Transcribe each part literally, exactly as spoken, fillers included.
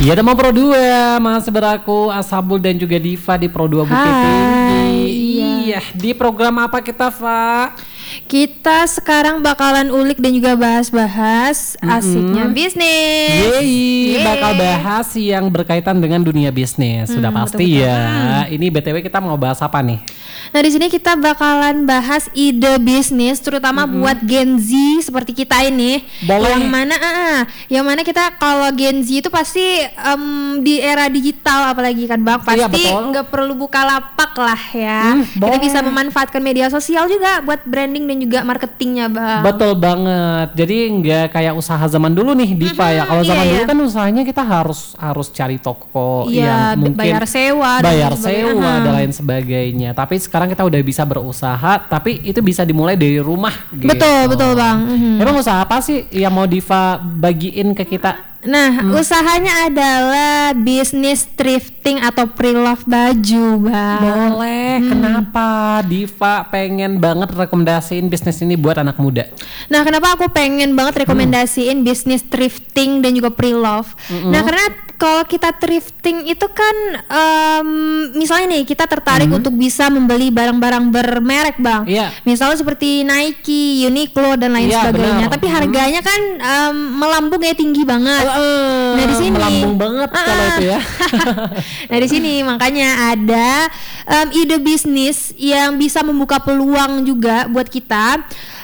Ya teman Pro dua, masih beraku Ashabul dan juga Diva di Pro dua Bukit Tinggi. Iya, di program apa kita, Fa? Kita sekarang bakalan ulik dan juga bahas-bahas mm-hmm. asiknya bisnis. Yeay, bakal bahas yang berkaitan dengan dunia bisnis. Sudah hmm, pasti betul-betul. ya. Ini B T W kita mau bahas apa nih? Nah di sini kita bakalan bahas ide bisnis, terutama mm-hmm. buat Gen Z seperti kita ini. Boleh. Yang mana, uh, yang mana kita kalau Gen Z itu pasti um, di era digital, apalagi kan Bang, pasti nggak iya, perlu buka lapak lah ya. Hmm, kita bisa memanfaatkan media sosial juga buat branding dan juga marketingnya Bang. Betul banget. Jadi nggak kayak usaha zaman dulu nih Diva mm-hmm, ya. Kalau zaman iya, dulu iya. kan usahanya kita harus harus cari toko iya, yang mungkin bayar sewa, bayar dan sewa dan lain sebagainya. Tapi sekarang kita udah bisa berusaha, tapi itu bisa dimulai dari rumah. Gitu. Betul betul Bang. Mm-hmm. Emang usaha apa sih yang mau Diva bagiin ke kita? Nah, hmm. usahanya adalah bisnis thrifting atau pre-love baju, Bang. Boleh. Hmm. Kenapa Diva pengen banget rekomendasiin bisnis ini buat anak muda? Nah, kenapa aku pengen banget rekomendasiin hmm. bisnis thrifting dan juga pre-love? Hmm. Nah, karena kalau kita thrifting itu kan um, misalnya nih kita tertarik hmm. untuk bisa membeli barang-barang bermerek, Bang. Yeah. Misalnya seperti Nike, Uniqlo dan lain yeah, sebagainya. Benar. Tapi harganya hmm. kan um, melambung ya, tinggi banget. Uh, nah di sini melambung banget uh, kalau itu ya. Nah di sini makanya ada um, ide bisnis yang bisa membuka peluang juga buat kita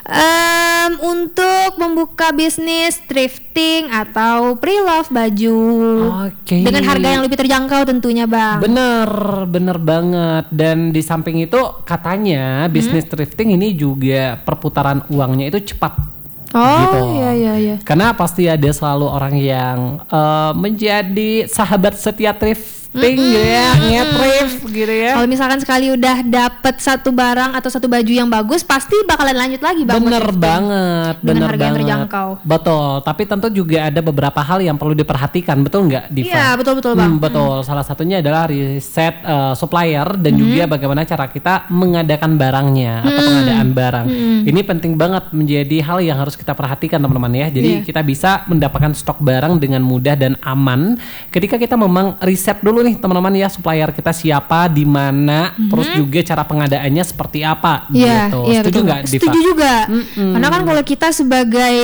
um, untuk membuka bisnis thrifting atau pre-love baju okay. dengan harga yang lebih terjangkau tentunya Bang. Bener, bener banget. Dan di samping itu katanya bisnis hmm. thrifting ini juga perputaran uangnya itu cepat. Oh gitu. iya iya iya. Karena pasti ada selalu orang yang uh, menjadi sahabat setia thrift. Ting mm-hmm. ya, nge-thrift gitu ya. Kalau misalkan sekali udah dapet satu barang atau satu baju yang bagus, pasti bakalan lanjut lagi Bang. Bener banget, dengan bener harga banget. yang terjangkau. Betul, tapi tentu juga ada beberapa hal yang perlu diperhatikan, betul nggak Diva? Iya betul betul Bang. Hmm, betul, hmm. salah satunya adalah riset uh, supplier dan hmm. juga bagaimana cara kita mengadakan barangnya hmm. atau pengadaan barang. Hmm. Ini penting banget menjadi hal yang harus kita perhatikan teman-teman ya. Jadi yeah. kita bisa mendapatkan stok barang dengan mudah dan aman ketika kita memang riset dulu nih teman-teman ya, supplier kita siapa, di mana, mm-hmm. terus juga cara pengadaannya seperti apa yeah, gitu. Yeah, setuju nggak Diva? Setuju juga. Mm-mm. Karena kan kalau kita sebagai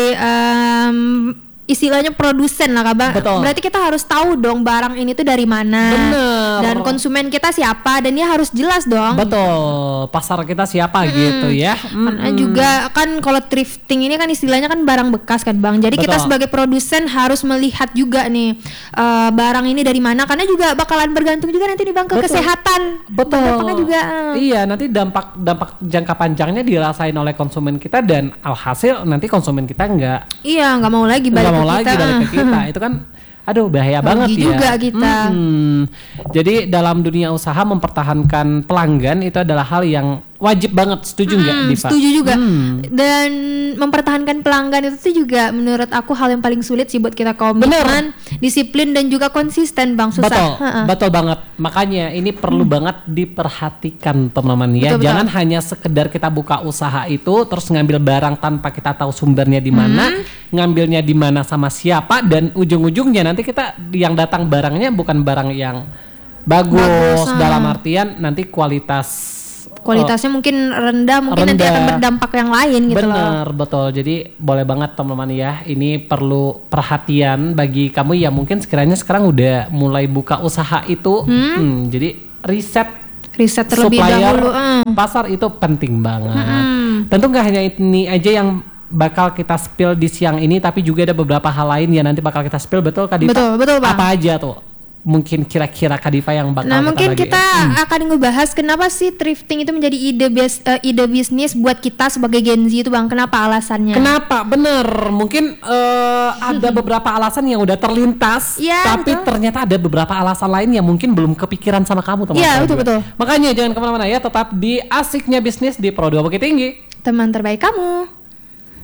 um, istilahnya produsen lah Kak. Betul. Berarti kita harus tahu dong barang ini tuh dari mana. Bener. Dan konsumen kita siapa, dan dia harus jelas dong. Betul. Pasar kita siapa hmm. gitu ya. Karena hmm. juga kan kalau thrifting ini kan istilahnya kan barang bekas kan Bang. Jadi Betul. kita sebagai produsen harus melihat juga nih uh, barang ini dari mana, karena juga bakalan bergantung juga nanti nih Bang ke Betul. kesehatan. Betul. Dampaknya juga. Uh. Iya, nanti dampak dampak jangka panjangnya dirasain oleh konsumen kita, dan alhasil nanti konsumen kita enggak Iya, enggak mau lagi balik mau lagi kita. balik ke kita. Itu kan aduh bahaya banget ya. juga kita. Hmm. Jadi dalam dunia usaha mempertahankan pelanggan itu adalah hal yang wajib banget. Setuju nggak hmm, Diva? Setuju juga. Hmm. Dan mempertahankan pelanggan itu tuh juga menurut aku hal yang paling sulit sih buat kita, komitmen, disiplin dan juga konsisten Bang. Susah. Betul, Ha-ha. betul banget. Makanya ini perlu hmm. banget diperhatikan teman-teman ya. Betul, Jangan betul. hanya sekedar kita buka usaha itu terus ngambil barang tanpa kita tahu sumbernya di mana, hmm. ngambilnya di mana sama siapa, dan ujung-ujungnya nanti kita yang datang barangnya bukan barang yang bagus, bagus dalam artian nanti kualitas kualitasnya oh, mungkin rendah, mungkin rendah. nanti akan berdampak yang lain gitu loh. Bener, betul. Jadi boleh banget teman-teman ya, ini perlu perhatian bagi kamu yang mungkin sekiranya sekarang udah mulai buka usaha itu. hmm? Hmm, jadi riset riset terlebih supplier, dahulu uh. pasar itu penting banget. hmm. Tentu nggak hanya ini aja yang bakal kita spill di siang ini, tapi juga ada beberapa hal lain yang nanti bakal kita spill. Betul Kak Diva? Betul, betul Bang. Apa aja tuh? Mungkin kira-kira Kak Diva yang bakal Nah mungkin bagi. kita hmm. akan ngebahas kenapa sih thrifting itu menjadi ide bis, uh, ide bisnis buat kita sebagai Gen Z itu Bang. Kenapa alasannya? Kenapa? Bener. Mungkin uh, ada beberapa alasan yang udah terlintas, ya, tapi betul. ternyata ada beberapa alasan lain yang mungkin belum kepikiran sama kamu teman-teman. Iya betul-betul. Makanya jangan kemana-mana ya, tetap di Asiknya Bisnis di Pro dua Bukit Tinggi. Teman terbaik kamu.